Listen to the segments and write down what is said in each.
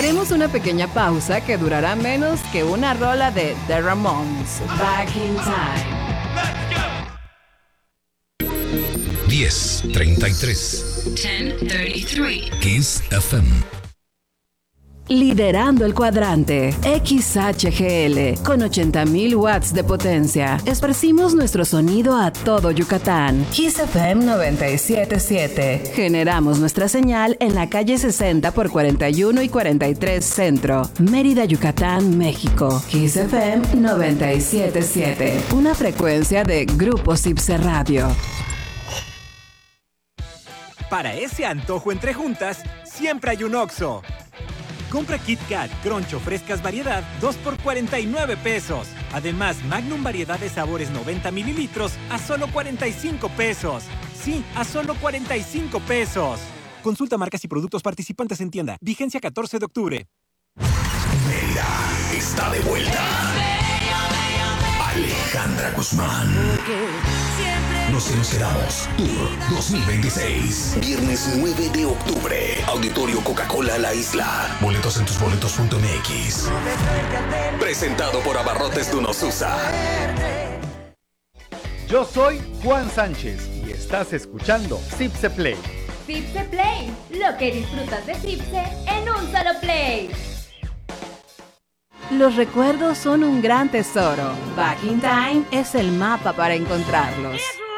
Haremos una pequeña pausa que durará menos que una rola de The Ramones. Back in Time. 10:33. 10:33. Kiss FM. Liderando el cuadrante, XHGL, con 80,000 watts de potencia. Esparcimos nuestro sonido a todo Yucatán. Kiss FM 97.7. Generamos nuestra señal en la calle 60 por 41 y 43 Centro, Mérida, Yucatán, México. Kiss FM 97.7. Una frecuencia de Grupo Cipse Radio. Para ese antojo entre juntas, siempre hay un Oxxo. Compra Kit Kat, Crunch o frescas variedad, 2 por 49 pesos. Además, Magnum variedad de sabores 90 mililitros a solo 45 pesos. Sí, a solo 45 pesos. Consulta marcas y productos participantes en tienda. Vigencia 14 de octubre. Mérida está de vuelta. Alejandra Guzmán. Nos quedamos. Tour 2026. Viernes 9 de octubre. Auditorio Coca-Cola La Isla. Boletos en tusboletos.mx. Presentado por Abarrotes Dunosusa. Yo soy Juan Sánchez y estás escuchando Cipse Play. Cipse Play, lo que disfrutas de Cipse en un solo play. Los recuerdos son un gran tesoro. Back in Time es el mapa para encontrarlos.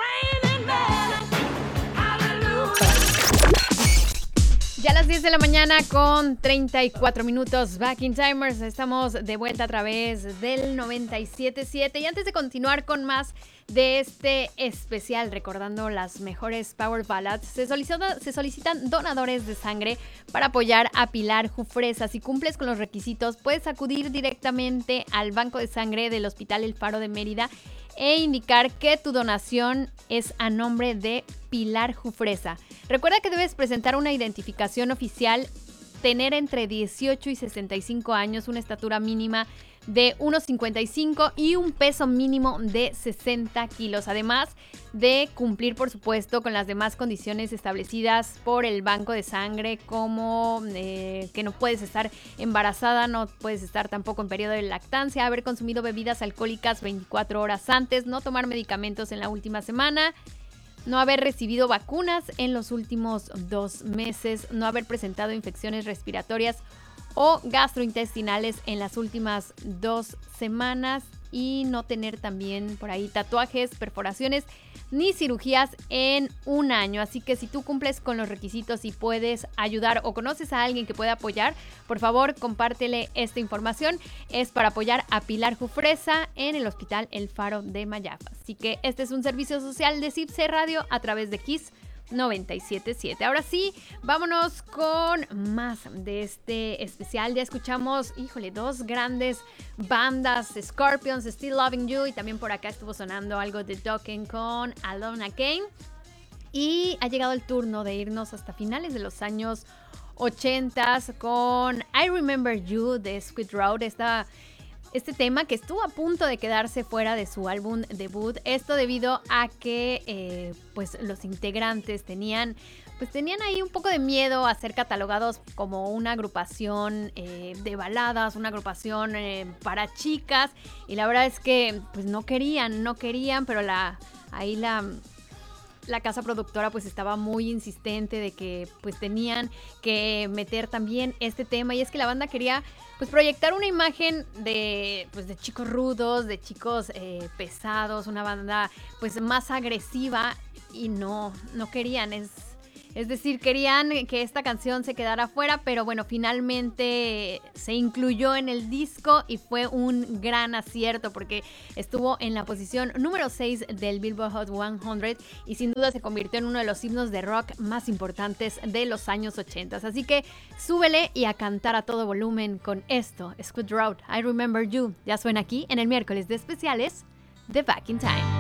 Ya a las 10 de la mañana con 34 minutos, Back in Timers, estamos de vuelta a través del 97.7 y antes de continuar con más de este especial recordando las mejores Power Ballads, se solicitan donadores de sangre para apoyar a Pilar Jufresa. Si cumples con los requisitos, puedes acudir directamente al Banco de Sangre del Hospital El Faro de Mérida e indicar que tu donación es a nombre de Pilar Jufresa. Recuerda que debes presentar una identificación oficial, tener entre 18 y 65 años, una estatura mínima de 1,55 y un peso mínimo de 60 kilos. Además de cumplir, por supuesto, con las demás condiciones establecidas por el Banco de Sangre, como que no puedes estar embarazada, no puedes estar tampoco en periodo de lactancia, haber consumido bebidas alcohólicas 24 horas antes, no tomar medicamentos en la última semana, no haber recibido vacunas en los últimos 2 meses, no haber presentado infecciones respiratorias o gastrointestinales en las últimas 2 semanas y no tener también por ahí tatuajes, perforaciones ni cirugías en 1 año. Así que si tú cumples con los requisitos y puedes ayudar o conoces a alguien que pueda apoyar, por favor compártele esta información. Es para apoyar a Pilar Jufresa en el Hospital El Faro de Mayapa. Así que este es un servicio social de Cipse Radio a través de Kiss 97.7. Ahora sí, vámonos con más de este especial. Ya escuchamos, 2 grandes bandas, Scorpions, Still Loving You, y también por acá estuvo sonando algo de Dokken con Alone Again. Y ha llegado el turno de irnos hasta finales de los años 80 con I Remember You de Squid Road, este tema que estuvo a punto de quedarse fuera de su álbum debut. Esto debido a que pues los integrantes tenían ahí un poco de miedo a ser catalogados como una agrupación de baladas, una agrupación para chicas, y la verdad es que pues no querían, pero la casa productora pues estaba muy insistente de que pues tenían que meter también este tema, y es que la banda quería pues proyectar una imagen de chicos rudos, de chicos pesados, una banda pues más agresiva, y no querían, es decir, querían que esta canción se quedara fuera, pero bueno, finalmente se incluyó en el disco y fue un gran acierto porque estuvo en la posición número 6 del Billboard Hot 100 y sin duda se convirtió en uno de los himnos de rock más importantes de los años 80. Así que súbele y a cantar a todo volumen con esto, Squid Road, I Remember You. Ya suena aquí en el miércoles de especiales de Back in Time.